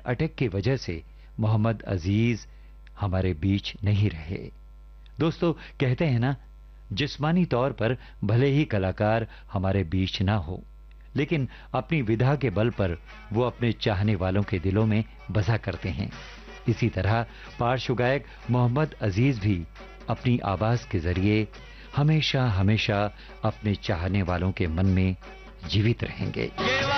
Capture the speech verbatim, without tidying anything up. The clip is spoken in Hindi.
अटैक की वजह से मोहम्मद अजीज हमारे बीच नहीं रहे। दोस्तों, कहते हैं ना, जिस्मानी तौर पर भले ही कलाकार हमारे बीच ना हो, लेकिन अपनी विधा के बल पर वो अपने चाहने वालों के दिलों में बसा करते हैं। इसी तरह पार्श्व गायक मोहम्मद अजीज भी अपनी आवाज के जरिए हमेशा हमेशा अपने चाहने वालों के मन में जीवित रहेंगे।